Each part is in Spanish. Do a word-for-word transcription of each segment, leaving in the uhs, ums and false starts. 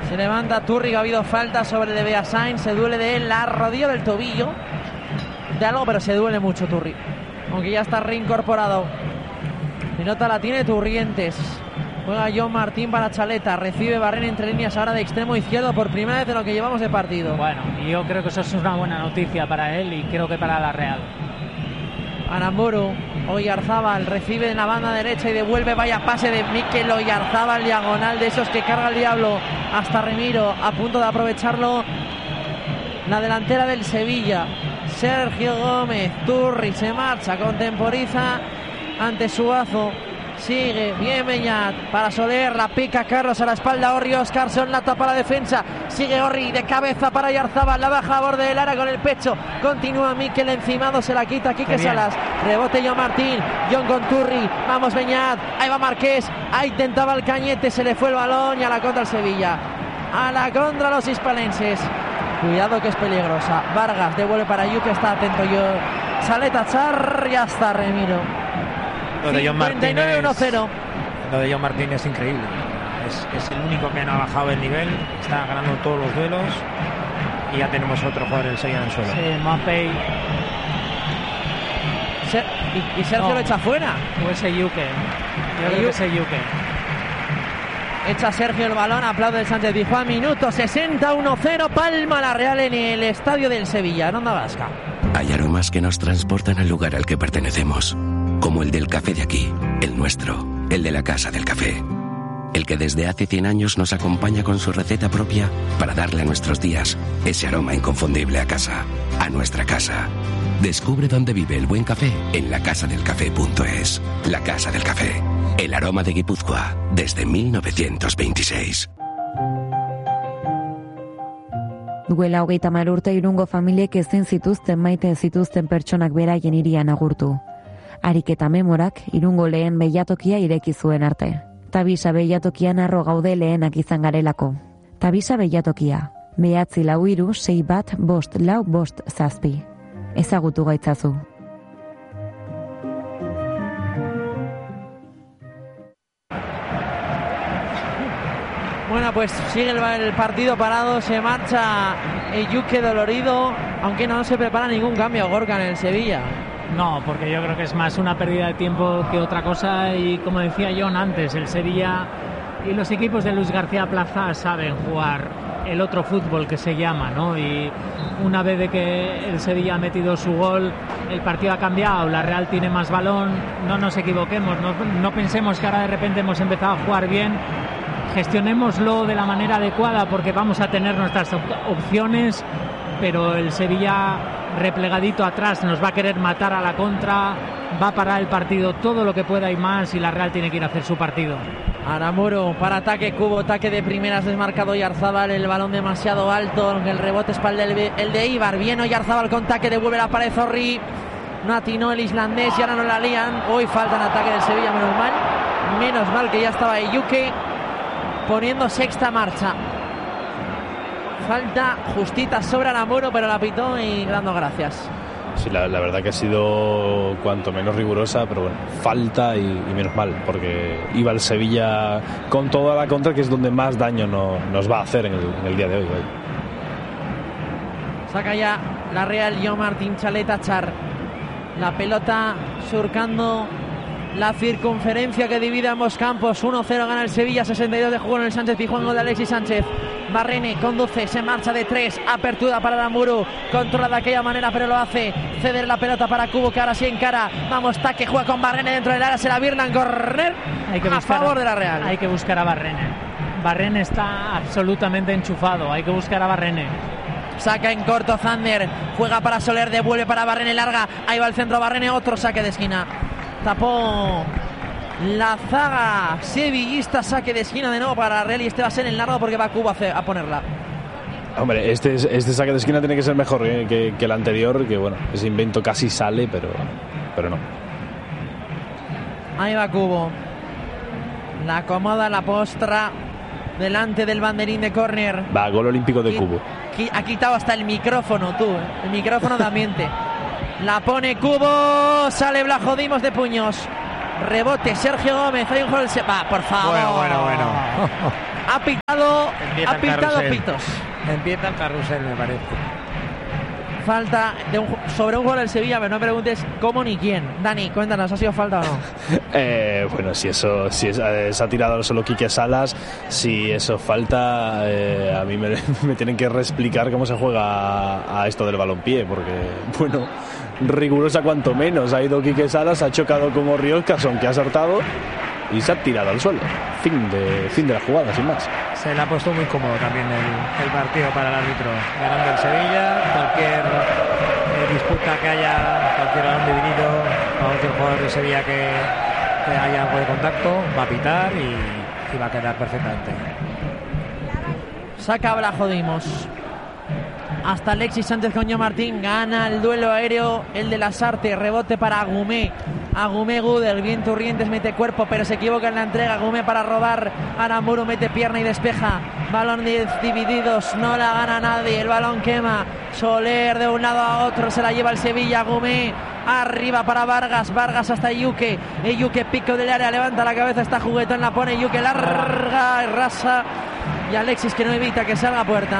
Se levanta Turri, que ha habido falta sobre De Beasain. Se duele de él la rodilla del tobillo. De algo, pero se duele mucho Turri. Aunque ya está reincorporado. Pelota la tiene Turrientes. Juega John Martín para Chaleta. Recibe Barrena entre líneas ahora de extremo izquierdo por primera vez en lo que llevamos de partido. Bueno, y yo creo que eso es una buena noticia para él y creo que para la Real. Aramburu, Oyarzábal recibe en la banda derecha y devuelve, vaya pase de Mikel Oyarzábal, diagonal de esos que carga el diablo hasta Remiro, a punto de aprovecharlo la delantera del Sevilla. Sergio Gómez, Turri se marcha, contemporiza ante Suazo. Sigue, bien Beñat para Soler, la pica Carlos a la espalda, Orri Oscarson, la tapa la defensa, sigue Orri de cabeza para Oyarzábal, la baja a borde del área con el pecho, continúa Mikel encimado, se la quita Quique Salas, rebote John Martín, John con Turri, vamos Beñat, ahí va Marqués, ahí intentaba el cañete, se le fue el balón y a la contra el Sevilla, a la contra los hispalenses, cuidado que es peligrosa, Vargas devuelve para Yu, que está atento yo, Chaleta Char, ya está Remiro. Lo de John Martín es, uno cero. Lo de John Martín es increíble. Es, es el único que no ha bajado el nivel. Está ganando todos los duelos. Y ya tenemos otro jugador el Sevilla en el suelo. Sí, Mapei. Se, y, y Sergio no. lo echa fuera. O ese Yuke. Yo creo que ese Yuke. Echa Sergio el balón. Aplaude el Sánchez Pizjuán. Minuto sesenta, uno cero. Palma la Real en el estadio del Sevilla, en Onda Vasca. Hay aromas que nos transportan al lugar al que pertenecemos. Como el del café de aquí, el nuestro, el de la Casa del Café. El que desde hace cien años nos acompaña con su receta propia para darle a nuestros días ese aroma inconfundible a casa, a nuestra casa. Descubre dónde vive el buen café en la casa del café punto es. La Casa del Café, el aroma de Guipúzcoa desde mil novecientos veintiséis. Duela hogeita hamar urte Irungo familiek ezin zituzten maite zituzten pertsonak beraien hirian agurtu. Ariketa memorak Irungo lehen beilatokia ireki zuen arte. Tabisa beilatokian arro gaude lehenak izan garelako. Tabisa beilatokia, behatzi lau hiru, sei bat, bost lau, bost zazpi. Ezagutu gaitzazu. Bueno, pues sigue el, el partido parado, se marcha Eyuke dolorido, aunque no se prepara ningún cambio Gorka en el Sevilla. No, porque yo creo que es más una pérdida de tiempo que otra cosa y como decía John antes, el Sevilla y los equipos de Luis García Plaza saben jugar el otro fútbol que se llama, ¿no? Y una vez de que el Sevilla ha metido su gol, el partido ha cambiado, la Real tiene más balón, no nos equivoquemos, no, no pensemos que ahora de repente hemos empezado a jugar bien, gestionémoslo de la manera adecuada porque vamos a tener nuestras op- opciones, pero el Sevilla replegadito atrás nos va a querer matar a la contra, va a parar el partido todo lo que pueda y más y la Real tiene que ir a hacer su partido. Aramuro para ataque, Cubo, ataque de primeras, desmarcado Oyarzábal, el balón demasiado alto, aunque el rebote es para el de, el de Ibar, bien Oyarzábal con taque, devuelve la pared Zorri, no atinó el islandés y ahora no la lían, hoy falta en ataque del Sevilla, menos mal, menos mal que ya estaba Eyuke poniendo sexta marcha. Falta justita sobre Aramuro, pero la pitó y dando gracias. Sí, la, la verdad que ha sido cuanto menos rigurosa, pero bueno, falta y, y menos mal, porque iba el Sevilla con toda la contra, que es donde más daño no, nos va a hacer en el, en el día de hoy. hoy. Saca ya la Real John Martín Chaleta Char. La pelota surcando la circunferencia que divide ambos campos. uno cero gana el Sevilla, sesenta y dos de juego en el Sánchez Pizjuán, gol de Alexis Sánchez. Barrene conduce, se marcha de tres, apertura para Aramuro, controla de aquella manera pero lo hace, ceder la pelota para Cubo que ahora sí encara, vamos, taque, juega con Barrene dentro del área, se la virlan, correr hay que a favor de la Real. Hay que buscar a Barrene, Barrene está absolutamente enchufado, hay que buscar a Barrene. Saca en corto Zander, juega para Soler, devuelve para Barrene, larga, ahí va el centro Barrene, otro saque de esquina, tapó la zaga sevillista, saque de esquina de nuevo para la Real y este va a ser el largo porque va Cubo a, a ponerla. Hombre, este, este saque de esquina tiene que ser mejor eh, que, que el anterior, que bueno, ese invento casi sale, pero, pero no. Ahí va Cubo, la acomoda, la postra delante del banderín de córner. Va, gol olímpico de Cubo. Ha quitado hasta el micrófono tú, ¿eh? El micrófono de ambiente. La pone Cubo, sale Blajodimos de puños. Rebote Sergio Gómez, hay un gol. Va, por favor. Bueno, bueno, bueno. ha pitado, Empieza ha el pitado carrusel. pitos. Empieza el carrusel, me parece. Falta de un, sobre un gol del Sevilla, pero no me preguntes cómo ni quién. Dani, cuéntanos, ¿ha sido falta o no? Eh, bueno, si eso si es, eh, se ha tirado solo Quique Salas, si eso falta, eh, a mí me, me tienen que reexplicar cómo se juega a, a esto del balompié, porque, bueno, rigurosa cuanto menos. Ha ido Quique Salas, ha chocado con Orrioscason, que ha saltado y se ha tirado al suelo. Fin de, fin de la jugada, sin más. Se le ha puesto muy cómodo también el, el partido para el árbitro. Ganando el Sevilla, cualquier eh, disputa que haya, cualquier balón dividido, cualquier jugador de Sevilla que, que haya algo de contacto, va a pitar y, y va a quedar perfectamente. Saca Blajo Dimos. Hasta Alexis Sánchez con Yo Martín. Gana el duelo aéreo, el de Lasarte. Rebote para Agumé. Agumé Gudel. Bien Turrientes mete cuerpo, pero se equivoca en la entrega. Agumé para robar. Aramburu mete pierna y despeja. Balón divididos. No la gana nadie. El balón quema. Soler de un lado a otro. Se la lleva el Sevilla. Agumé. Arriba para Vargas. Vargas hasta Yuque. Yuque pico del área. Levanta la cabeza. Está juguetón. La pone Yuque. Larga y rasa. Y Alexis que no evita que salga a puerta.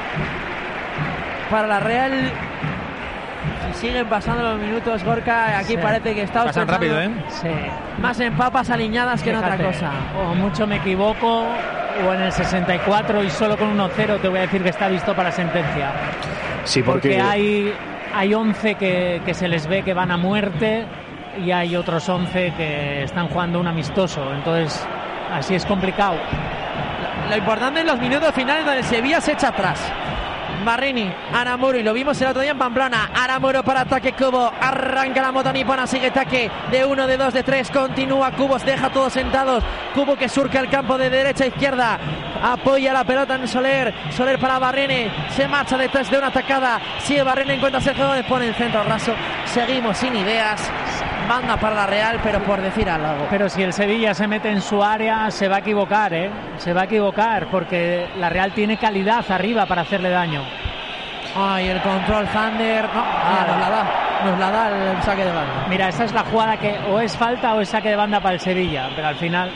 Para la Real, si siguen pasando los minutos, Gorka, aquí sí. parece que está Pasan rápido, ¿eh? Sí. más en papas aliñadas que Fíjate, en otra cosa. O mucho me equivoco, o en el sesenta y cuatro y solo con uno cero te voy a decir que está visto para sentencia. Sí, porque, Porque hay, hay once que, que se les ve que van a muerte y hay otros once que están jugando un amistoso. Entonces, así es complicado. Lo importante en los minutos finales donde Sevilla se echa atrás. Barrini, Aramuro, y lo vimos el otro día en Pamplona. Aramuro para ataque Cubo, arranca la moto nipona, sigue ataque de uno, de dos, de tres, continúa Cubos, deja todos sentados. Cubo que surca el campo de derecha a izquierda, apoya la pelota en Soler. Soler para Barrini, se marcha detrás de una atacada. Sigue Barrini, encuentra a Sergio Gómez, pone el centro raso. Seguimos sin ideas. Manda para la Real, pero por decir algo. Pero si el Sevilla se mete en su área, se va a equivocar, ¿eh? Se va a equivocar, porque la Real tiene calidad arriba para hacerle daño. Ay, el control Thunder. No, ah, nos la da. Nos la da el saque de banda. Mira, esa es la jugada que o es falta o es saque de banda para el Sevilla, pero al final...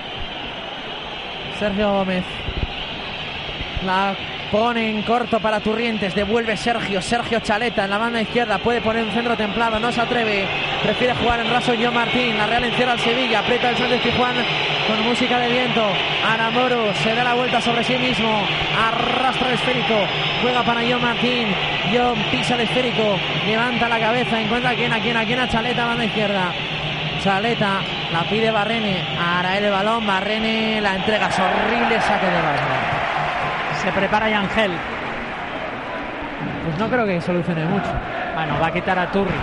Sergio Gómez la pone en corto para Turrientes, devuelve Sergio, Sergio Chaleta en la banda izquierda, puede poner un centro templado, no se atreve, prefiere jugar en raso John Martín. La Real encierra al Sevilla, aprieta el Sánchez Pizjuán con música de viento. Aramoro se da la vuelta sobre sí mismo, arrastra el esférico, juega para John Martín. John pisa el esférico, levanta la cabeza, encuentra a quien, a quien, a quien, a Chaleta, banda izquierda. Chaleta la pide Barrene, ahora el balón, Barrene la entrega, es horrible saque de banda. Se prepara Yangel. Pues no creo que solucione mucho. Bueno, va a quitar a Turri.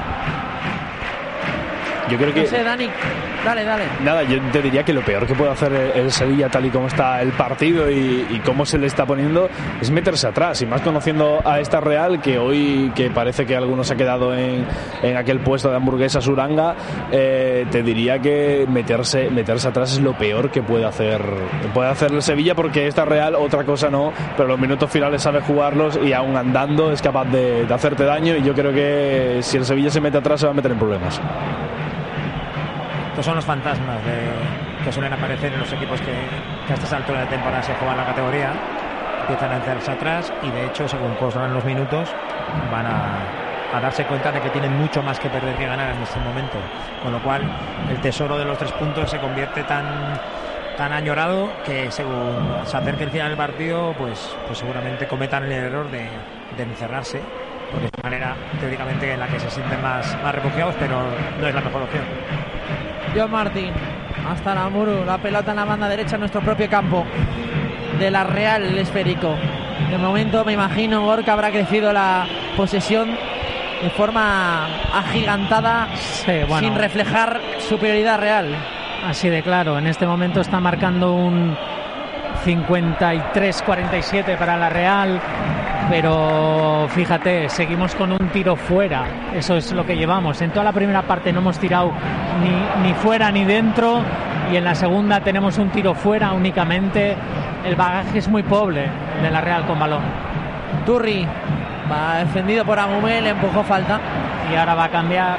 yo creo que... No sé, Dani, dale, dale. Nada, yo te diría que lo peor que puede hacer el Sevilla, tal y como está el partido y, y cómo se le está poniendo, es meterse atrás. Y más conociendo a esta Real, que hoy, que parece que algunos se ha quedado en, en aquel puesto de hamburguesa Suranga, eh, te diría que meterse meterse atrás es lo peor que puede hacer puede hacer el Sevilla, porque esta Real, otra cosa no, pero los minutos finales sabe jugarlos y aún andando es capaz de, de hacerte daño. Y yo creo que si el Sevilla se mete atrás se va a meter en problemas. Estos son los fantasmas de, que suelen aparecer en los equipos que, que a estas alturas de temporada se juegan la categoría. Empiezan a hacerse atrás y de hecho, según pasan los minutos, van a, a darse cuenta de que tienen mucho más que perder que ganar en este momento. Con lo cual, el tesoro de los tres puntos se convierte tan, tan añorado que según se acerque el final del partido, pues, pues seguramente cometan el error de, de encerrarse. Porque es la manera teóricamente en la que se sienten más, más refugiados, pero no es la mejor opción. John Martín hasta la Muru, la pelota en la banda derecha en nuestro propio campo de la Real, el esférico. De momento me imagino, Gorka, habrá crecido la posesión de forma agigantada, Sí, bueno, sin reflejar superioridad real. así de claro. En este momento está marcando un cincuenta y tres cuarenta y siete para la Real, pero fíjate, seguimos con un tiro fuera. Eso es lo que llevamos. En toda la primera parte no hemos tirado ni, ni fuera ni dentro, y en la segunda tenemos un tiro fuera únicamente. El bagaje es muy pobre de la Real con balón. Turri va defendido por Agumé, le empujó falta. Y ahora va a cambiar.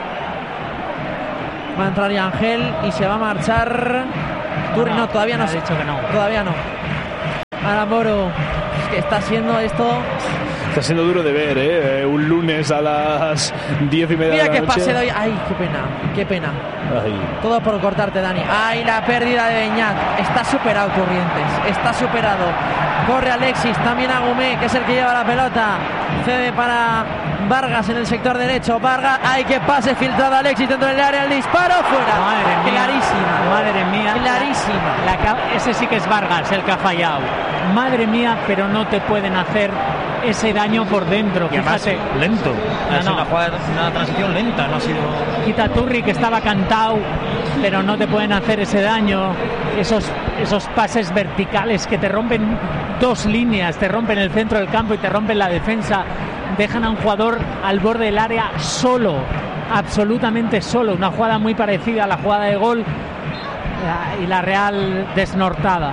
Va a entrar Yangel y se va a marchar. Turri no, todavía no. Ha dicho que no. Todavía no. Aramoro, es que está siendo esto... Está siendo duro de ver, ¿eh? Un lunes a las diez y media Mira de la qué noche. pase de hoy. Ay, qué pena, qué pena. Ay. Todo por cortarte, Dani. Ay, la pérdida de Beñat. Está superado Corrientes. Está superado. Corre Alexis, también Agumé, que es el que lleva la pelota. Cede para Vargas en el sector derecho. Vargas, ay, que pase filtrado Alexis dentro del área. El disparo fuera. Madre mía. Clarísima. Madre mía. Clarísima. La, la, ese sí que es Vargas, el que ha fallado. Madre mía, pero no te pueden hacer ese daño por dentro. Y además, fíjate. lento. No, es no. una jugada, una transición lenta, no ha sido. Quitaturri, que estaba cantado, pero no te pueden hacer ese daño. Esos, esos pases verticales que te rompen dos líneas, te rompen el centro del campo y te rompen la defensa. Dejan a un jugador al borde del área solo, absolutamente solo. Una jugada muy parecida a la jugada de gol y la Real desnortada.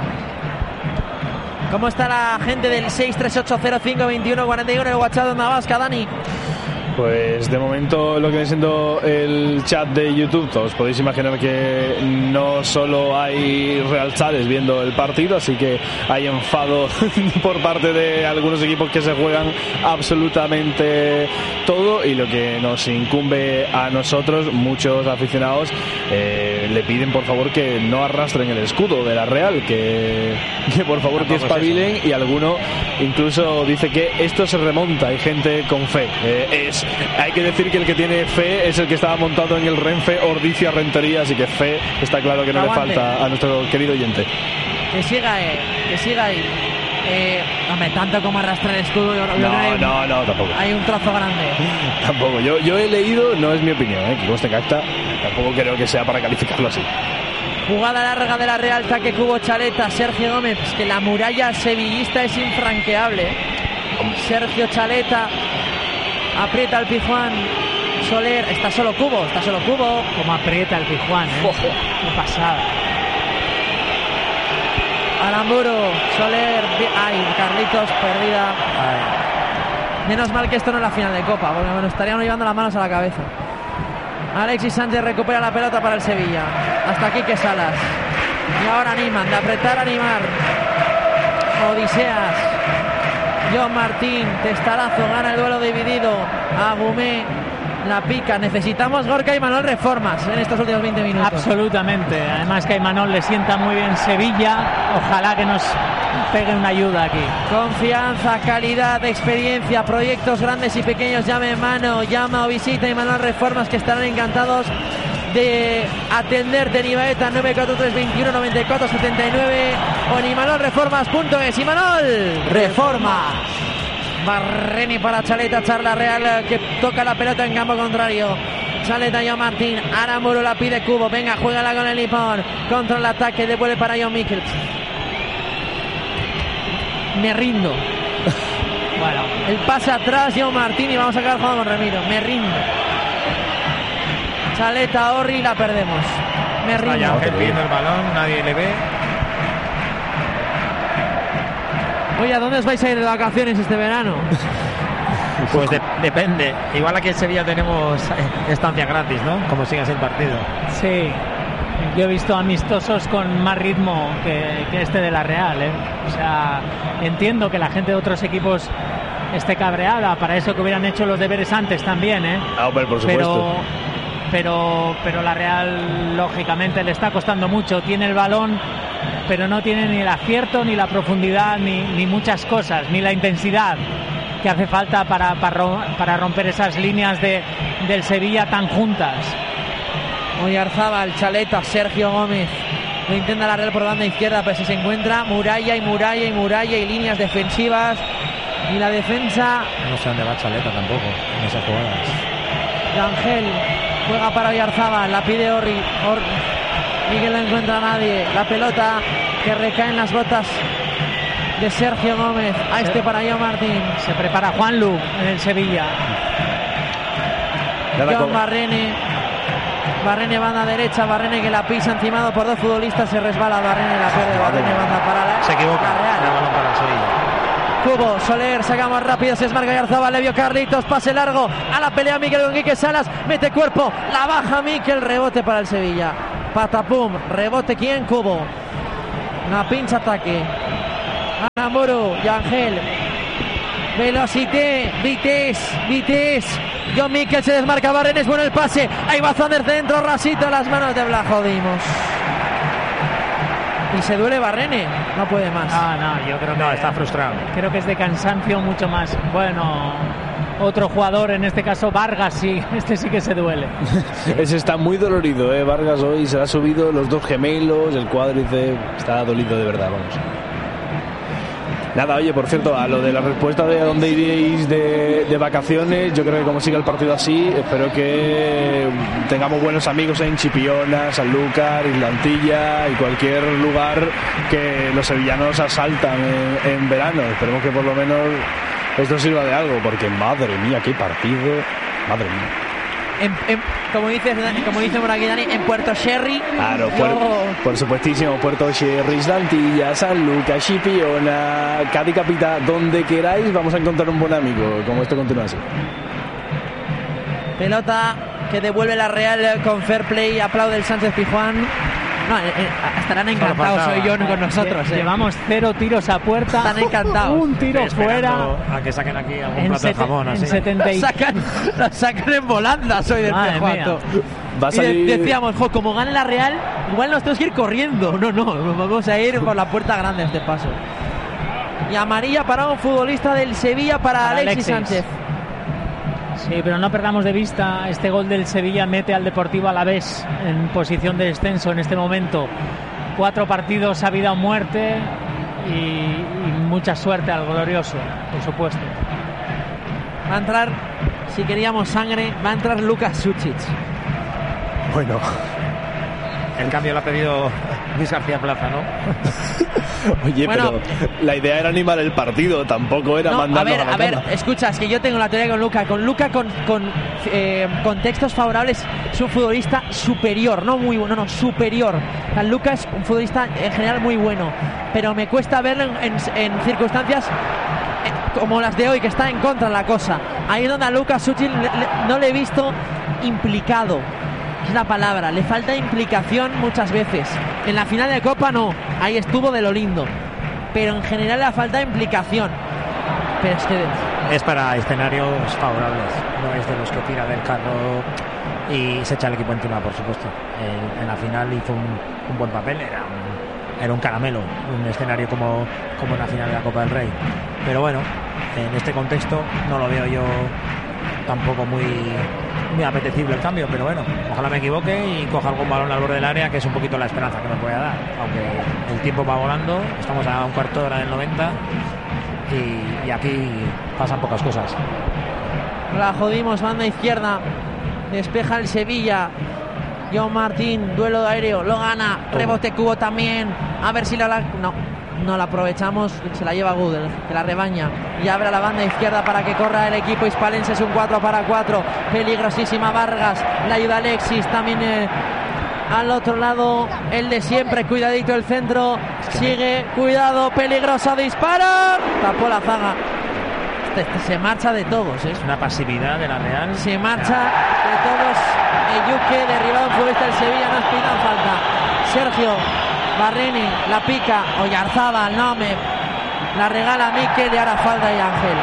¿Cómo está la gente del seis tres ocho cero cinco veintiuno cuarenta y uno en el WhatsApp de Onda Vasca, Dani? Pues de momento lo que viene siendo el chat de YouTube, os podéis imaginar que no solo hay realzades viendo el partido, así que hay enfado por parte de algunos equipos que se juegan absolutamente todo, y lo que nos incumbe a nosotros, muchos aficionados, eh, le piden por favor que no arrastren el escudo de la Real, que, que por favor que espabilen, y alguno incluso dice que esto se remonta, hay gente con fe. Eh, es Hay que decir que el que tiene fe es el que estaba montado en el Renfe Ordicia Rentería, así que fe está claro que no Aguante. le falta a nuestro querido oyente. Que siga, eh, que siga ahí. Eh, hombre, tanto como arrastra el escudo. Yo, yo creo que hay No, un, no, no, tampoco. Hay un trozo grande. Tampoco. Yo, yo he leído, no es mi opinión, ¿eh? Que conste que acta, tampoco creo que sea para calificarlo así. Jugada larga de la Real, taque Cubo Chaleta, Sergio Gómez, pues que la muralla sevillista es infranqueable. Sergio Chaleta, aprieta el Pizjuán, Soler, está solo Cubo, está solo Cubo. Como aprieta el Pizjuán, ¿eh? Ojo. Qué pasada. Aramburu, Soler, ay, Carlitos, perdida. Ay. Menos mal que esto no es la final de Copa, porque me estarían llevando las manos a la cabeza. Alexis Sánchez recupera la pelota para el Sevilla. Hasta aquí que Salas. Y ahora animan, de apretar a animar. Odiseas. John Martín, testarazo, gana el duelo dividido. Agumé, la pica. Necesitamos Gorka y Manuel reformas en estos últimos veinte minutos. Absolutamente. Además que a Imanol le sienta muy bien Sevilla. Ojalá que nos pegue una ayuda aquí. Confianza, calidad, experiencia, proyectos grandes y pequeños. Llame en mano, llama o visita Imanol Reformas, que estarán encantados de atenderte en Ibaeta nueve cuatro tres veintiuno noventa y cuatro setenta y nueve o en imanol reformas punto es. Imanol Reformas. Barreni para Chaleta, Charla Real que toca la pelota en campo contrario. Chaleta, John Martín, Aramburu la pide Cubo, venga, juégala con el Lipón, contra el ataque, devuelve para John Michels. Me rindo. Bueno, el pase atrás, John Martín, y vamos a acabar jugando con Remiro. Me rindo. Chaleta, Orri, la perdemos. Me rindo. Vaya Ángel viendo el balón, nadie le ve. Oye, ¿a dónde os vais a ir de vacaciones este verano? Pues de- depende. Igual aquí en Sevilla tenemos eh, estancia gratis, ¿no? Como sigas el partido. Sí. Yo he visto amistosos con más ritmo que, que este de la Real, ¿eh? O sea, entiendo que la gente de otros equipos esté cabreada, para eso que hubieran hecho los deberes antes también, ¿eh? Ah, hombre, por Pero, supuesto. pero, pero la Real, lógicamente, le está costando mucho. Tiene el balón, pero no tiene ni el acierto, ni la profundidad, ni, ni muchas cosas, ni la intensidad que hace falta para, para, ro- para romper esas líneas de, del Sevilla tan juntas. Oyarzábal, Chaleta, Sergio Gómez. Lo intenta la Real por banda izquierda, pero si se encuentra muralla y muralla y muralla y líneas defensivas. Y la defensa No sé dónde va Chaleta tampoco en esas jugadas. de Ángel juega para Oyarzábal, la pide Orri. Or- Miguel no encuentra a nadie. La pelota que recae en las botas de Sergio Gómez. A este para John Martín. Se prepara Juanlu en el Sevilla. Nada John como- Barrene. Barrene banda derecha, Barrene que la pisa encimado por dos futbolistas, se resbala Barrene, la pierde Barrene, banda para la... Se equivoca. la Real. El balón para el Sevilla. Cubo, Soler, saca más rápido, se esmarca Yarzábal, le vio Carlitos, pase largo, a la pelea Miquel con Quique Salas, mete cuerpo, la baja Miquel, rebote para el Sevilla. Patapum, rebote quién, Cubo. Una pincha ataque. Anamoro y Ángel. Velocité, Vitesse, Vitesse. John Miquel se desmarca, Barrenes, bueno el pase. Ahí va Zander dentro, rasito las manos de Blajodimos. Y se duele Barrene, no puede más. Ah, no, yo creo que no, está frustrado. Creo que es de cansancio mucho más. Bueno, otro jugador, en este caso Vargas, sí, este sí que se duele. Ese está muy dolorido, ¿eh? Vargas hoy se le ha subido los dos gemelos, el cuádriceps, está dolido de verdad, vamos. Nada, oye, por cierto, a lo de la respuesta de a dónde iréis de, de vacaciones, yo creo que como siga el partido así, espero que tengamos buenos amigos en Chipiona, Sanlúcar, Islantilla y cualquier lugar que los sevillanos asaltan en, en verano. Esperemos que por lo menos esto sirva de algo, porque madre mía, qué partido, madre mía. En, en, como dices, como dice por aquí Dani, en Puerto Sherry. Claro, por, yo... por supuestísimo, Puerto Sherry, Islantilla, Sanlúcar, Chipiona, Cádiz Capital, donde queráis vamos a encontrar un buen amigo, como esto continúa así. Pelota que devuelve la Real con fair play, aplaude el Sánchez Pizjuán. No, eh, eh, estarán encantados hoy John con nosotros. Eh. Llevamos cero tiros a puerta. Están encantados. Un tiro fuera. A que saquen aquí algún en plato de sete, jamón. Así. En setenta y... Lo sacan, lo sacan en volandas hoy del Pizjuán. Va a salir... Y de, decíamos, jo, como gane la Real, igual nos tenemos que ir corriendo. No, no, vamos a ir por la puerta grande este paso. Y amarilla para un futbolista del Sevilla, para, para Alexis, Alexis Sánchez. Sí, pero no perdamos de vista, este gol del Sevilla mete al Deportivo Alavés en posición de descenso en este momento. Cuatro partidos a vida o muerte y, y mucha suerte al glorioso, por supuesto. Va a entrar, si queríamos sangre, va a entrar Lucas Sučić. Bueno, el cambio lo ha pedido Luis García Plaza, ¿no? Oye, bueno, pero la idea era animar el partido, tampoco era no, mandarnos a ver, a la a ver, cama. escucha, es que yo tengo la teoría con Luca. Con Luca, con, con eh, contextos favorables, es un futbolista superior, no muy bueno, no, superior. O sea, Luca es un futbolista en general muy bueno, pero me cuesta verlo en, en, en circunstancias eh, como las de hoy, que está en contra de la cosa. Ahí es donde a Lucas Sučić le, le, no le he visto implicado. Es la palabra, le falta implicación muchas veces. En la final de Copa no, ahí estuvo de lo lindo, pero en general le falta implicación. Pero es que es para escenarios favorables, no es de los que tira del carro y se echa el equipo encima, por supuesto. En, en la final hizo un, un buen papel, era un, era un caramelo, un escenario como, como en la final de la Copa del Rey. Pero bueno, en este contexto no lo veo yo tampoco muy muy apetecible el cambio, pero bueno, ojalá me equivoque y coja algún balón al borde del área, que es un poquito la esperanza que me puede dar, aunque el tiempo va volando, estamos a un cuarto de hora del noventa y, y aquí pasan pocas cosas. La jodimos, banda izquierda, despeja el Sevilla, John Martín, duelo de aéreo, lo gana, rebote Cubo también, a ver si la... no No la aprovechamos, se la lleva Gudel, que la rebaña y abre a la banda izquierda para que corra el equipo hispalense. Es un cuatro para cuatro, peligrosísima Vargas, la ayuda Alexis, también eh, al otro lado el de siempre, cuidadito el centro, sigue, cuidado, peligrosa, dispara, tapó la zaga. Este, este se marcha de todos, ¿eh? Es una pasividad de la Real. Se marcha de todos. Eyuque, derribado un futbolista del Sevilla, no es pitan falta. Sergio Barreni, la pica, Oyarzábal, no me la regala Miquel y ahora falta y Ángel.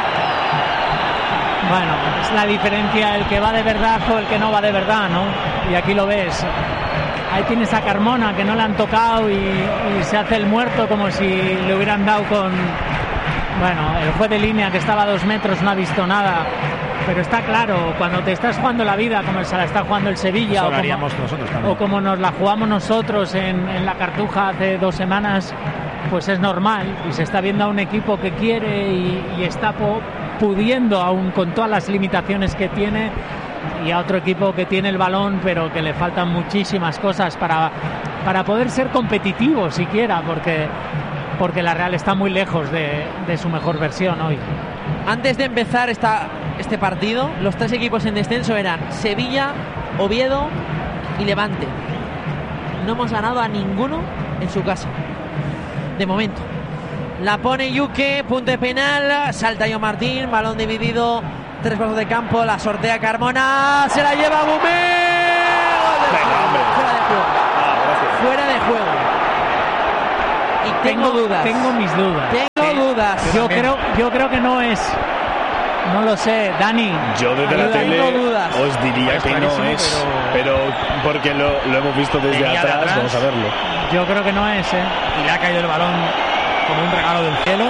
Bueno, es la diferencia, el que va de verdad o el que no va de verdad, ¿no? Y aquí lo ves. Ahí tienes a Carmona, que no le han tocado y, y se hace el muerto como si le hubieran dado con... Bueno, el juez de línea que estaba a dos metros no ha visto nada. Pero está claro, cuando te estás jugando la vida como se la está jugando el Sevilla o como, nosotros o como nos la jugamos nosotros en, en la Cartuja hace dos semanas, pues es normal y se está viendo a un equipo que quiere y, y está po, pudiendo, aún con todas las limitaciones que tiene, y a otro equipo que tiene el balón pero que le faltan muchísimas cosas para, para poder ser competitivo siquiera, porque, porque la Real está muy lejos de, de su mejor versión hoy. Antes de empezar esta, este partido, los tres equipos en descenso eran Sevilla, Oviedo y Levante. No hemos ganado a ninguno en su casa, de momento. La pone Yuque, punto de penal, salta John Martín, balón dividido, tres pasos de campo, la sortea Carmona, se la lleva Bumé. Fuera de juego. Fuera de juego. Y tengo, tengo dudas. Tengo mis dudas. Tengo dudas. Yo creo, yo creo que no es. No lo sé, Dani. Yo desde Ayuda, la tele no dudas. os diría que no es, pero, pero porque lo, lo hemos visto desde Venía de atrás, atrás. vamos a verlo. Yo creo que no es, ¿eh? Y le ha caído el balón como un regalo del cielo.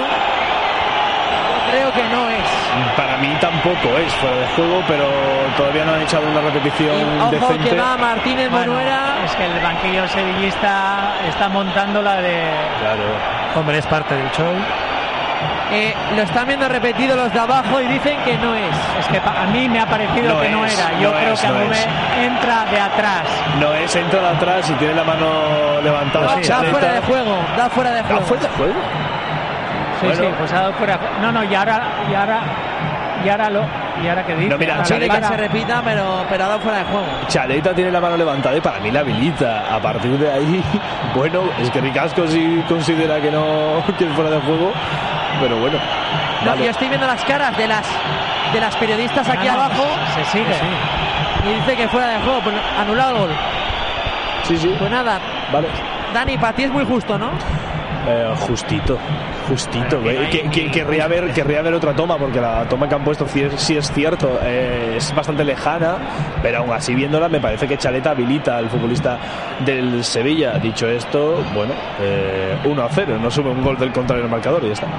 Creo que no es. Para mí tampoco es fuera de juego, pero todavía no han echado una repetición Y ojo decente. que va Martínez Bueno, Monuera. es que el banquillo sevillista está montando la de... Claro. Hombre, es parte del show. Eh, lo están viendo repetido los de abajo y dicen que no es. Es que pa- a mí me ha parecido No que no es, era. Yo no creo es, que no Agumé es. entra de atrás. No es, entra de atrás y tiene la mano levantada. Da, da Chaleta. fuera de juego, da fuera de ¿Ah, juego. fuera de juego? Sí, Bueno. sí, pues ha dado fuera. No, no, y ahora, y ahora, y ahora lo, y ahora que dice. No, mira, Ahora Quiere que para- se repita, pero, pero ha dado fuera de juego. Chaleta tiene la mano levantada y para mí la habilita. A partir de ahí, bueno, es que Ricasco sí considera que no que es fuera de juego, pero bueno. No, vale. yo estoy viendo las caras de las de las periodistas aquí No, no, abajo Se sigue. y dice que fuera de juego, pues anulado el gol. Sí, sí, Pues nada, vale. Dani, para ti es muy justo, ¿no? Eh, justito, justito. Bueno, eh, que, que- querría, ver, querría ver otra toma, porque la toma que han puesto sí es, sí es cierto, eh, es bastante lejana, pero aún así viéndola me parece que Chaleta habilita al futbolista del Sevilla. Dicho esto, bueno, eh, uno a cero, no sube un gol del contrario en el marcador y ya está.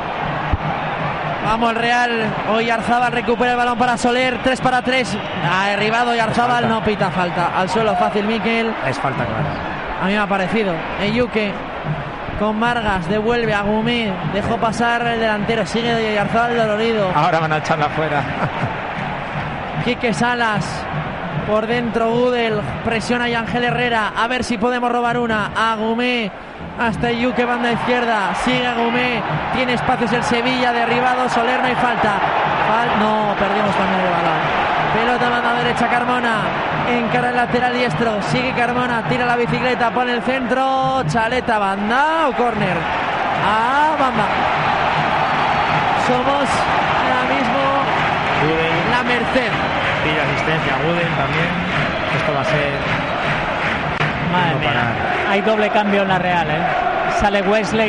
Vamos el Real, hoy Arzábal recupera el balón para Soler, tres para tres, ha derribado y Arzábal no pita falta, al suelo fácil Miquel, Es falta clara. a mí me ha parecido. Eyuque con Vargas, devuelve a Gumé, dejó pasar el delantero, sigue Arzábal dolorido. Ahora van a echarla fuera. Quique Salas por dentro, Gudel presiona y Ángel Herrera, a ver si podemos robar una. Agumé hasta Yuque, banda izquierda, sigue Agumé, tiene espacios el Sevilla, derribado Soler, no hay falta. Fal- no, perdimos también el balón. Pelota banda derecha, Carmona encara el lateral diestro, sigue Carmona, tira la bicicleta, pone el centro, Chaleta, banda o córner. Ah, banda. Somos ahora mismo Gudel la merced. pide asistencia. Gudel también. Esto va a ser. Madre no mía. parar. Hay doble cambio en la Real, ¿eh? Sale Wesley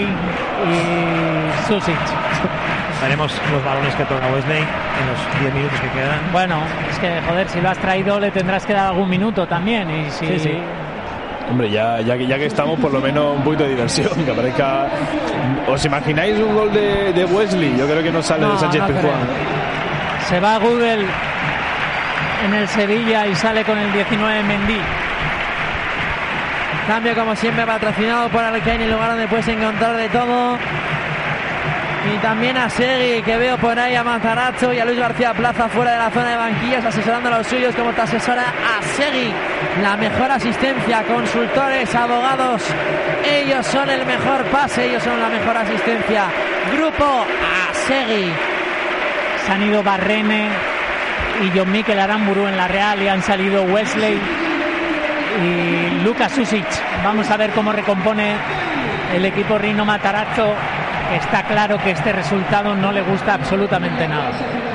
y Susic. Veremos los balones que toca Wesley en los diez minutos que quedan. Bueno, es que, joder, si lo has traído le tendrás que dar algún minuto también. Y si... Sí, sí. Hombre, ya, ya, que, ya que estamos, por lo menos un poquito de diversión, que aparezca. ¿Os imagináis un gol de, de Wesley? Yo creo que no sale No, de Sánchez no Pizjuán. creo. Se va Gudel en el Sevilla y sale con el diecinueve Mendy. Cambio como siempre patrocinado por Alcaine, el lugar donde puedes encontrar de todo. Y también a Segui, que veo por ahí a Mazaracho y a Luis García Plaza fuera de la zona de banquillas, asesorando a los suyos, como te asesora a Segui. La mejor asistencia, consultores, abogados, ellos son el mejor pase, ellos son la mejor asistencia. Grupo a Segui. Se han ido Barrene y John Mikel Aramburu en la Real y han salido Wesley y Lucas Susic. Vamos a ver cómo recompone el equipo Rino Matarazzo. Está claro que este resultado no le gusta absolutamente nada.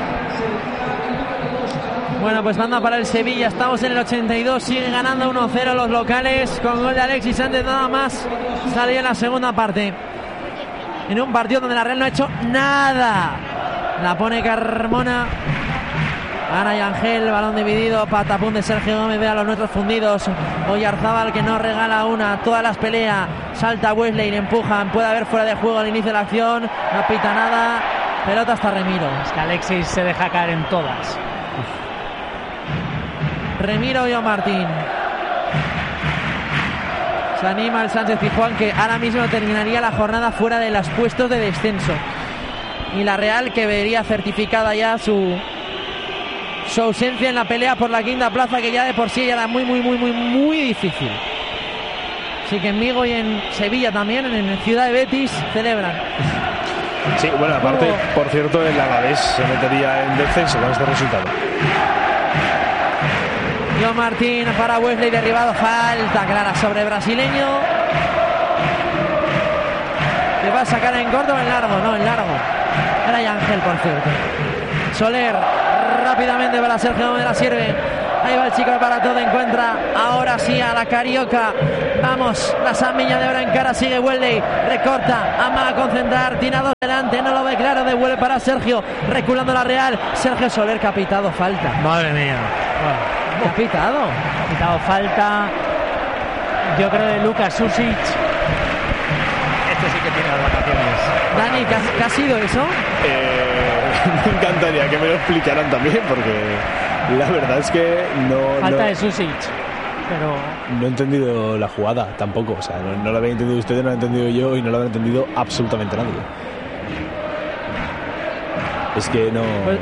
Bueno, pues manda para el Sevilla, estamos en el ochenta y dos, sigue ganando uno cero los locales con gol de Alexis Sánchez, nada más salió en la segunda parte. En un partido donde la Real no ha hecho nada. La pone Carmona. Ana y Ángel, balón dividido, patapún de Sergio Gómez, ve a los nuestros fundidos. Oyarzábal que no regala una, todas las peleas. Salta Wesley, le empujan, puede haber fuera de juego al inicio de la acción, no pita nada. Pelota hasta Remiro. Es que Alexis se deja caer en todas. Remiro y Martín. Se anima el Sánchez Pizjuán, que ahora mismo terminaría la jornada fuera de los puestos de descenso. Y la Real, que vería certificada ya su, su ausencia en la pelea por la quinta plaza, que ya de por sí ya era muy, muy, muy, muy, muy difícil. Así que en Vigo y en Sevilla también, en Ciudad de Betis, celebran. Sí, bueno, aparte, por cierto, el Alavés se metería en descenso con este resultado. John Martín para Wesley, derribado, falta clara sobre brasileño. ¿Le va a sacar en corto o en largo? No, en largo. Era Ángel, por cierto. Soler, rápidamente para Sergio Gómez, la sirve. Ahí va el chico para todo, encuentra ahora sí a la Carioca. Vamos, la Samilla de Obra en cara, sigue Wesley, recorta, ama a concentrar, tiene a dos delante, no lo ve claro, devuelve para Sergio, reculando la Real. Sergio Soler, que ha pitado falta. Madre mía. ¿Qué ha pitado? Ha pitado falta, yo creo, de Lucas Susic. Este sí que tiene las vacaciones. Dani, ¿qué ha, qué ha sido eso? Eh, me encantaría que me lo explicaran también, porque la verdad es que no... Falta no... de Susic. Pero no he entendido la jugada tampoco, o sea, no, no la había entendido ustedes, no la he entendido yo y no la había entendido absolutamente nadie. Es que no... Pues...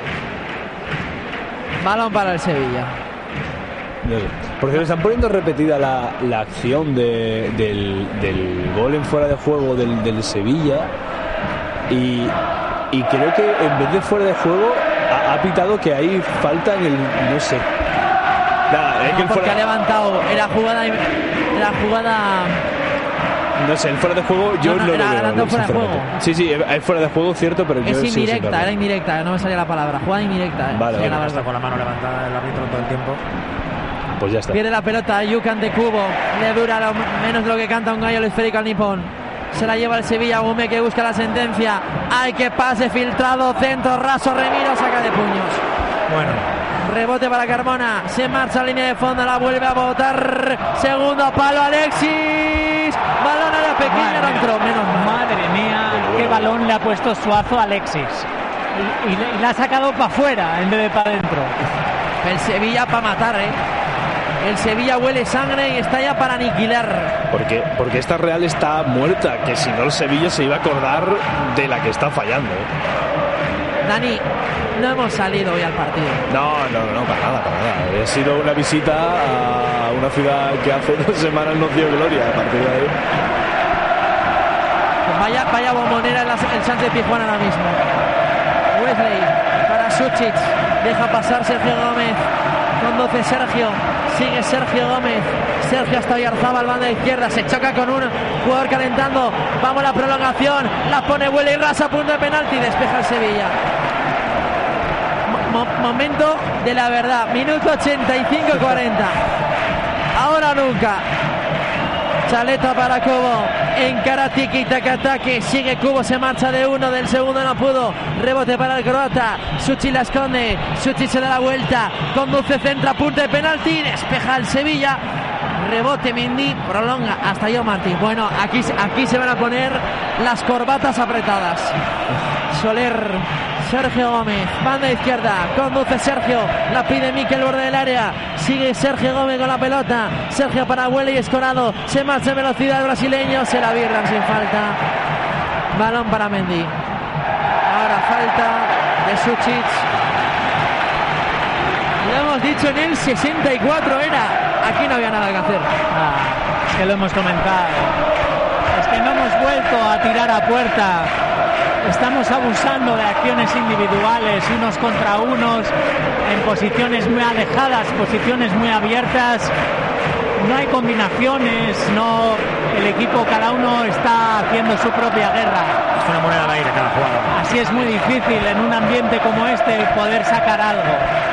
balón para el Sevilla. No sé. Porque me están poniendo repetida la, la acción de, del, del gol en fuera de juego del, del Sevilla y, y creo que en vez de fuera de juego ha, ha pitado que hay falta en el... no sé. Nada, es no, que el porque fuera... ha levantado, era jugada, era jugada. No sé, el fuera de juego yo no, no, no, era lo veo. adelantado fuera de juego. Sí, sí, es fuera de juego, cierto, pero yo es sí indirecta, era indirecta, no me salía la palabra. Jugada indirecta. Eh. Vale, sí, vale. Está con la mano levantada el árbitro todo el tiempo. Pues ya está. Pierde la pelota, Yukan de Cubo, le dura lo menos de lo que canta un gallo el esférico al nipón. Se la lleva el Sevilla, Gume que busca la sentencia. Hay que pase filtrado, centro raso, Remiro saca de puños. Bueno. Rebote para Carmona, se marcha a línea de fondo, la vuelve a botar. Segundo palo, Alexis. Balón a la pequeña, no entró, menos mal. Madre mía, qué balón le ha puesto Suazo a Alexis. Y, y, y la ha sacado para afuera en vez de para adentro. El Sevilla para matar, ¿eh? El Sevilla huele sangre y está ya para aniquilar. Porque, porque esta Real está muerta, que si no el Sevilla se iba a acordar de la que está fallando. Dani, no hemos salido hoy al partido. No, no, no, para nada, para nada. Ha sido una visita a una ciudad que hace dos semanas nos dio gloria. A partir de ahí. Pues vaya, vaya bombonera el, el Sánchez Pizjuán ahora mismo. Wesley para Suchic, deja pasar Sergio Gómez. Conduce Sergio, sigue Sergio Gómez. Sergio hasta Oyarzábal, banda izquierda, se choca con un jugador calentando. Vamos a la prolongación, la pone Huele y Rasa, punto de penalti, despeja el Sevilla. Mo- momento de la verdad, minuto ochenta y cinco cuarenta. Ahora nunca. Chaleta para Cubo, encara tiki takataki, sigue Cubo, se marcha de uno, del segundo no pudo, rebote para el croata, Suchi la esconde, Suchi se da la vuelta, conduce, centra, punta de penalti, despeja el Sevilla, rebote Mendy, prolonga hasta yo Martín. Bueno, aquí, aquí se van a poner las corbatas apretadas. Soler, Sergio Gómez, banda izquierda, conduce Sergio, la pide Mikel, borde del área, sigue Sergio Gómez con la pelota, Sergio para Huele y Escorado, se marcha en velocidad el brasileño, se la birran sin falta, balón para Mendy. Ahora falta de Suchic, lo hemos dicho en el sesenta y cuatro era, aquí no había nada que hacer. Ah, es que lo hemos comentado, es que no hemos vuelto a tirar a puerta. Estamos abusando de acciones individuales, unos contra unos, en posiciones muy alejadas, posiciones muy abiertas. No hay combinaciones, no, el equipo, cada uno está haciendo su propia guerra. Es una moneda al aire cada jugada. Así es muy difícil en un ambiente como este poder sacar algo.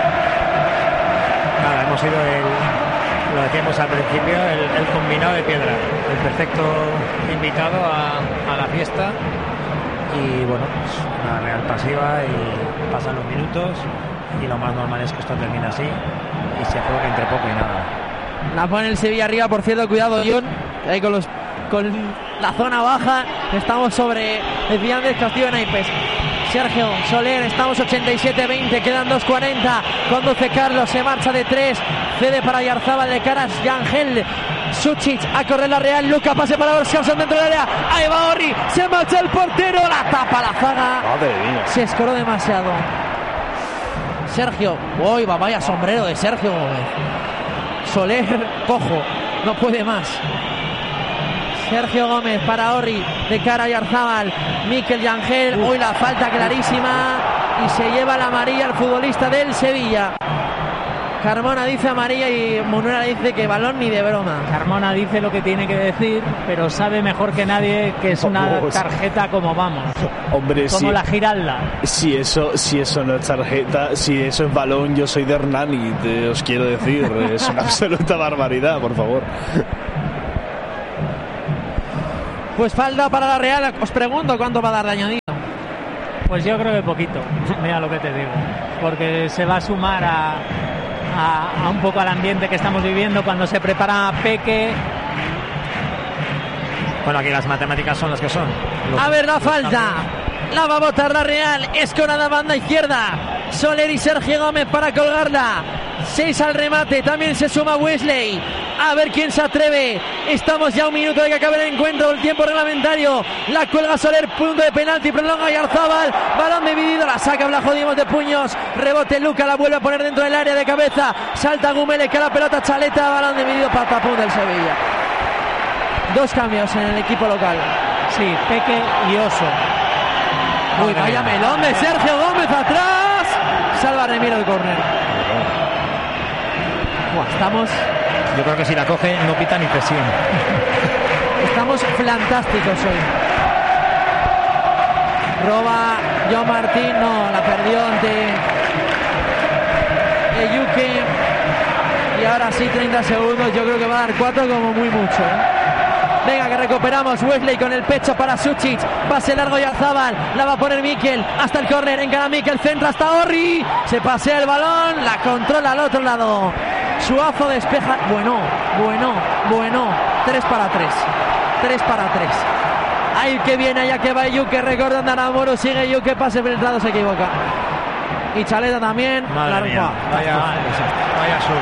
Nada, hemos sido el, lo decíamos al principio, el, el combinado de piedra, el perfecto invitado a, a la fiesta. Y bueno, pues una Real pasiva y pasan los minutos y lo más normal es que esto termine así y se juegue entre poco y nada. La pone el Sevilla arriba, por cierto, cuidado John, ahí con los con la zona baja, estamos sobre el Villanes Castillo Naipes. Sergio Soler, estamos ochenta y siete veinte, quedan dos cuarenta, conduce Carlos, se marcha de tres, cede para Oyarzábal, de caras Yangel. Suchic a correr la Real, Luca, pase para Oskarsson dentro del área, ahí va Orri, se marcha el portero, la tapa la zaga, Madre mía. se escoró demasiado. Sergio, uy, va, vaya sombrero de Sergio Gómez. Soler, cojo, no puede más. Sergio Gómez para Orri, de cara a Oyarzábal, Mikel Yangel, uy, la falta clarísima y se lleva la amarilla el futbolista del Sevilla. Carmona dice amarilla y Munera dice que balón ni de broma. Carmona dice lo que tiene que decir, pero sabe mejor que nadie que es una Oh, tarjeta como vamos. Hombre, como si, la Giralda. si eso, si eso no es tarjeta, si eso es balón, yo soy de Hernani, te os quiero decir, es una absoluta barbaridad, por favor. Pues falta para la Real. Os pregunto cuánto va a dar de añadido. Pues yo creo que poquito, mira lo que te digo, porque se va a sumar a, a, a un poco al ambiente que estamos viviendo cuando se prepara Peque. Bueno, aquí las matemáticas son las que son. Los, a ver la falta. La va a botar la Real. Escorada banda izquierda. Soler y Sergio Gómez para colgarla. Seis al remate. También se suma Wesley. A ver quién se atreve. Estamos ya a un minuto de que acabe el encuentro. El tiempo reglamentario. La cuelga Soler. Punto de penalti. Prolonga Yarzábal. Balón dividido. La saca Blajodimos de puños. Rebote Luca. La vuelve a poner dentro del área de cabeza. Salta Gumele. Que la pelota Chaleta. Balón dividido para Tapón del Sevilla. Dos cambios en el equipo local. Sí, Peque y Oso. Uy, vaya melón de Sergio Gómez atrás. Salva Remiro el córner. Buah, estamos. Yo creo que si la coge no pita ni presión. Estamos fantásticos hoy. Roba John Martín, no, la perdió ante Eyuke. Y ahora sí, treinta segundos. Yo creo que va a dar cuatro como muy mucho, ¿eh? Venga, que recuperamos. Wesley con el pecho para Suchic. Pase largo y Yarzábal. La va a poner Mikel. Hasta el córner. Encara Mikel. Centra hasta Orri. Se pasea el balón. La controla al otro lado. Suazo despeja. Bueno, bueno, bueno. Tres para tres. Tres para tres. Ahí que viene, allá que va Yuke. Recordando a Namoro. Sigue Yuke. Pase filtrado. Se equivoca. Y Chaleta también. Madre mía. Vaya, vaya sur.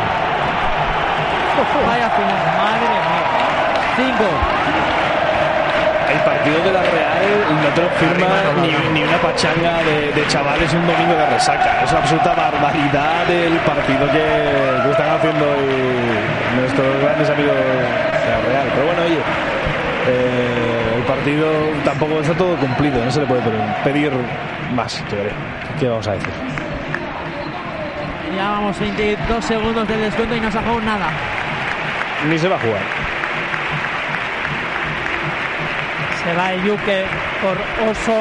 Vaya final. Madre mía. Cinco. El partido de la Real no te lo firma ni, ni una pachanga de, de chavales un domingo de resaca. Es una absoluta barbaridad del partido que, que están haciendo hoy nuestros grandes amigos de la Real. Pero bueno, oye, eh, el partido tampoco está todo cumplido, no se le puede pedir más, yo creo. ¿Qué vamos a decir? Ya vamos veintidós segundos del descuento y no se ha jugado nada. Ni se va a jugar. Se va Yuke por Oso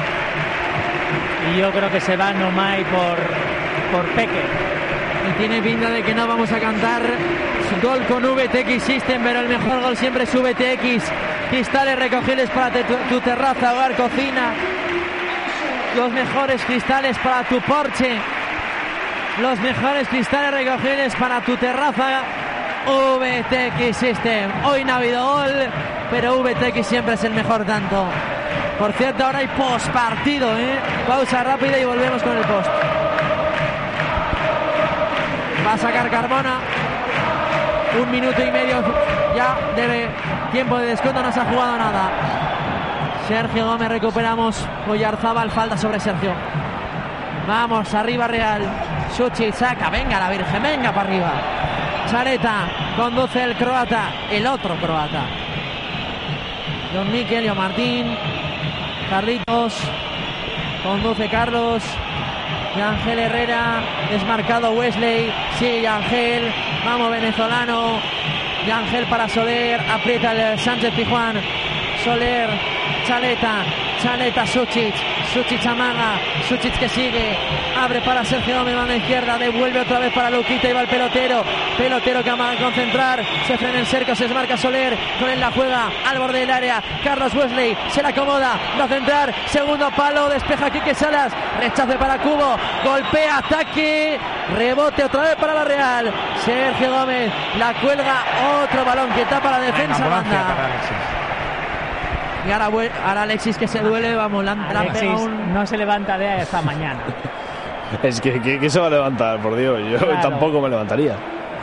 y yo creo que se va Nomai por, por Peque. Y tiene pinta de que no vamos a cantar gol con V T X System, pero el mejor gol siempre es V T X. Cristales recogibles para te, tu, tu terraza, hogar, cocina. Los mejores cristales para tu porche. Los mejores cristales recogibles para tu terraza. V T X System. Hoy no ha habido gol, pero V T X siempre es el mejor tanto. Por cierto, ahora hay post partido, ¿eh? Pausa rápida y volvemos con el post. Va a sacar Carmona. Un minuto y medio ya de tiempo de descuento, no se ha jugado nada. Sergio Gómez, recuperamos. Oyarzábal, falta sobre Sergio. Vamos, arriba Real. Suchi saca, venga la Virgen, venga para arriba. Chaleta, conduce el croata, el otro croata. Don Mikel, John Martín, Carlitos, conduce Carlos, Yangel Herrera, desmarcado Wesley, sigue Yangel, vamos venezolano, Yangel para Soler, aprieta el Sánchez Pijuán, Soler, Chaleta, Chaleta, Suchic, Suchic amaga, Suchic que sigue, abre para Sergio Gómez, mano izquierda, devuelve otra vez para Luquita y va el pelotero, pelotero que amaga a concentrar, se frena el cerco, se desmarca Soler, con él la juega al borde del área, Carlos Wesley, se la acomoda, va a centrar, segundo palo, despeja Quique Salas, rechace para Cubo, golpea, ataque, rebote otra vez para la Real, Sergio Gómez, la cuelga, otro balón que tapa la defensa, banda. Y ahora, ahora Alexis que se duele, vamos, la, la Alexis un... no se levanta de esta mañana. Es que, que, que se va a levantar, por Dios, yo claro. Tampoco me levantaría.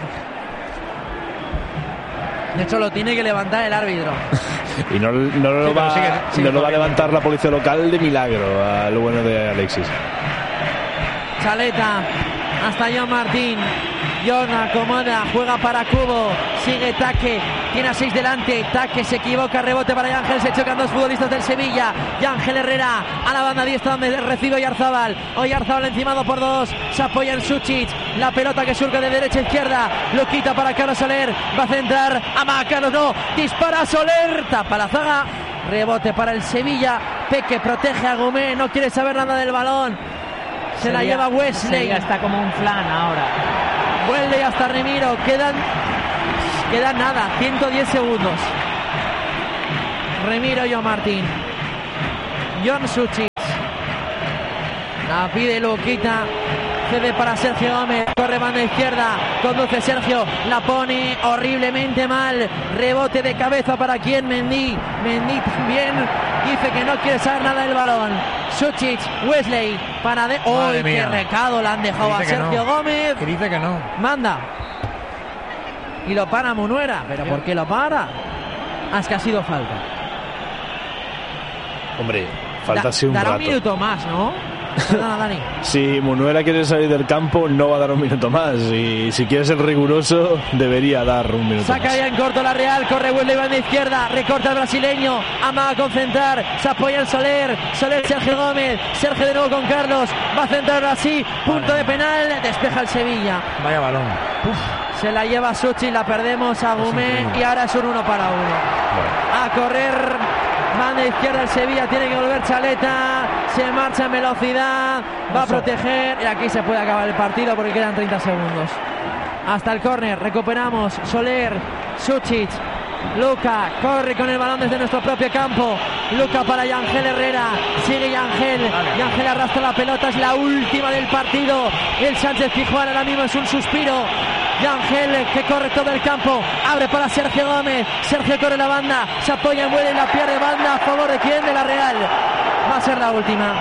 De hecho lo tiene que levantar el árbitro. Y no, no, lo, sí, va, sigue, sigue no lo va a levantar la policía local de milagro, a lo bueno de Alexis. Chaleta, hasta John Martín. John acomoda, juega para Cubo, sigue Taque, tiene a seis delante, Taque se equivoca, rebote para Yangel, se chocan dos futbolistas del Sevilla, Yangel Herrera a la banda diestra donde recibe Oyarzábal, Oyarzábal encimado por dos, se apoya en Suchic, la pelota que surca de derecha a izquierda, lo quita para Carlos Soler, va a centrar, ama Carlos, no, dispara Soler, tapa la zaga, rebote para el Sevilla, Peque protege a Gomé, no quiere saber nada del balón, se Sevilla, la lleva Wesley. Sevilla está como un flan ahora. Vuelve hasta Remiro, quedan quedan nada, ciento diez segundos. Remiro y Martín. Jon Suchich. La pide Luquita. Cede para Sergio Gómez. Corre banda izquierda. Conduce Sergio. La pone horriblemente mal. Rebote de cabeza para quien Mendy. Mendy también dice que no quiere saber nada del balón. Suchich. Wesley. Para de. ¡Oh, qué recado le han dejado a Sergio no. Gómez! Que dice que no. Manda. Y lo para Munuera. ¿Pero por qué lo para? Ah, es que ha sido falta. Hombre, falta da, así un dará rato. un minuto más, ¿no? Perdona, Dani. Si Munuera quiere salir del campo, no va a dar un minuto más. Y si quiere ser riguroso, debería dar un minuto Saca más. ya en corto la Real, corre Wesley, banda izquierda, recorta el brasileño, amaga a concentrar, se apoya el Soler, Soler Sergio Gómez, Sergio de nuevo con Carlos, va a centrar así, punto de penal, despeja el Sevilla. Vaya balón. Uf, se la lleva Suchi, la perdemos a Gumé y ahora es un uno para uno. Bueno. A correr. Banda izquierda el Sevilla, tiene que volver Chaleta, se marcha en velocidad, va a proteger y aquí se puede acabar el partido porque quedan treinta segundos. Hasta el córner, recuperamos, Soler, Suchich, Luka, corre con el balón desde nuestro propio campo, Luka para Yangel Herrera, sigue Yangel, Yangel arrastra la pelota, es la última del partido, el Sánchez Pizjuán ahora mismo es un suspiro. Yangel que corre todo el campo, abre para Sergio Gómez, Sergio corre la banda, se apoya en vuelo y la pierde banda a favor de quién, de la Real. Va a ser la última.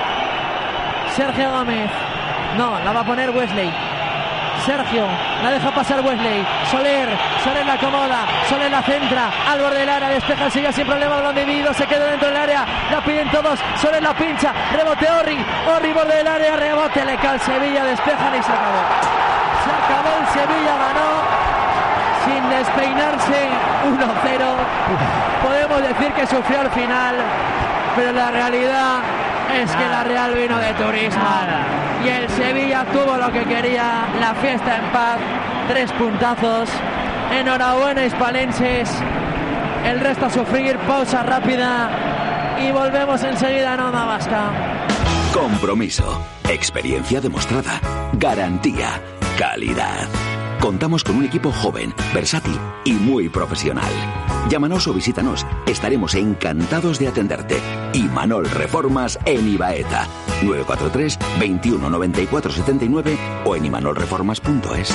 Sergio Gómez, no, la va a poner Wesley. Sergio, la deja pasar Wesley, Soler, Soler la acomoda, Soler la centra, al borde del área, despeja el Sevilla sin problema, balón dividido, se queda dentro del área, la piden todos, Soler la pincha, rebote Orri, Orri borde del área, rebote, le cae el Sevilla, despejan y se acabó. Se acabó el Sevilla, ganó sin despeinarse uno cero. Podemos decir que sufrió al final, pero la realidad es que la Real vino de turismo y el Sevilla tuvo lo que quería, la fiesta en paz, tres puntazos. Enhorabuena hispalenses, el resto a sufrir, pausa rápida y volvemos enseguida en Onda Vasca. Compromiso, experiencia demostrada, garantía, calidad. Contamos con un equipo joven, versátil y muy profesional. Llámanos o visítanos, estaremos encantados de atenderte. Imanol Reformas en Ibaeta, nueve cuatro tres, veintiuno noventa y cuatro setenta y nueve o en imanol reformas punto es.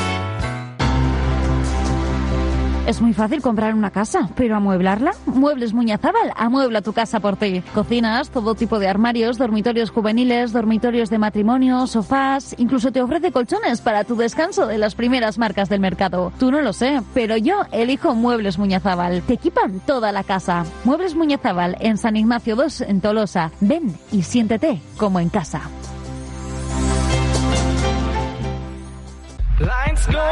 Es muy fácil comprar una casa, pero ¿amueblarla? Muebles Muñazábal amuebla tu casa por ti. Cocinas, todo tipo de armarios, dormitorios juveniles, dormitorios de matrimonio, sofás, incluso te ofrece colchones para tu descanso de las primeras marcas del mercado. Tú no lo sé, pero yo elijo Muebles Muñazábal. Te equipan toda la casa. Muebles Muñazábal en San Ignacio dos en Tolosa. Ven y siéntete como en casa. Lines go